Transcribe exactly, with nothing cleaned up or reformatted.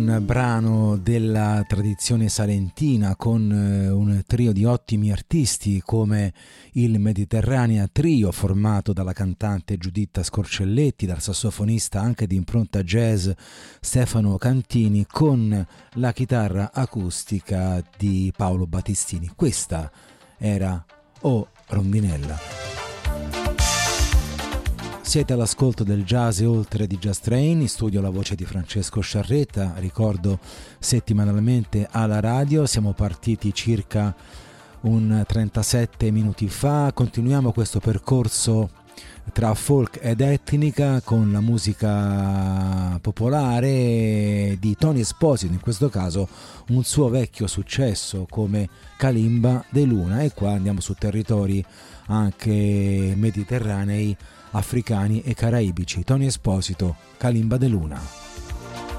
Un brano della tradizione salentina con un trio di ottimi artisti come il Mediterranea Trio, formato dalla cantante Giuditta Scorcelletti, dal sassofonista anche di impronta jazz Stefano Cantini, con la chitarra acustica di Paolo Battistini. Questa era O Rondinella. Siete all'ascolto del Jazz e oltre di Jazz Train, in studio la voce di Francesco Sciarretta, ricordo settimanalmente alla radio. Siamo partiti circa un trentasette minuti fa, continuiamo questo percorso tra folk ed etnica con la musica popolare di Tony Esposito, in questo caso un suo vecchio successo come Kalimba de Luna, e qua andiamo su territori anche mediterranei, africani e caraibici. Tony Esposito, Kalimba de Luna.